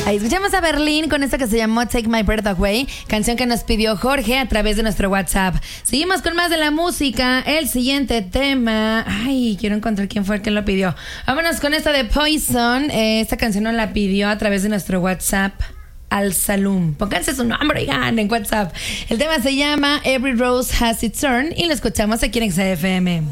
Ahí escuchamos a Berlín con esta que se llamó Take My Breath Away, canción que nos pidió Jorge a través de nuestro WhatsApp. Seguimos con más de la música. El siguiente tema... Ay, quiero encontrar quién fue el que lo pidió. Vámonos con esta de Poison. Esta canción nos la pidió a través de nuestro WhatsApp. Al Salum. Pónganse su nombre, oigan, en WhatsApp. El tema se llama Every Rose Has Its Thorn y lo escuchamos aquí en XFM.